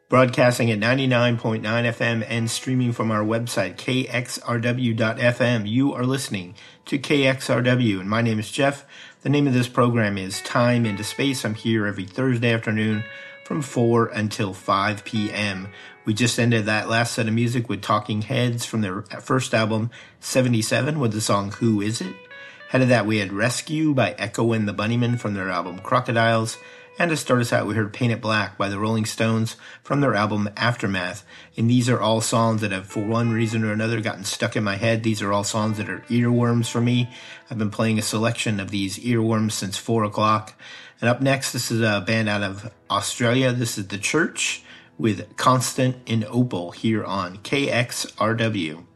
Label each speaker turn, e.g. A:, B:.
A: broadcasting at 99.9 FM and streaming from our website, kxrw.fm. You are listening to KXRW, and my name is Jeff. The name of this program is Time into Space. I'm here every Thursday afternoon from 4 until 5 p.m. We just ended that last set of music with Talking Heads from their first album, 77, with the song Who Is It? Ahead of that, we had Rescue by Echo and the Bunnymen from their album Crocodiles. And to start us out, we heard Paint It Black by the Rolling Stones from their album Aftermath. And these are all songs that have, for one reason or another, gotten stuck in my head. These are all songs that are earworms for me. I've been playing a selection of these earworms since 4 o'clock. And up next, this is a band out of Australia. This is The Church with Constant in Opal here on KXRW.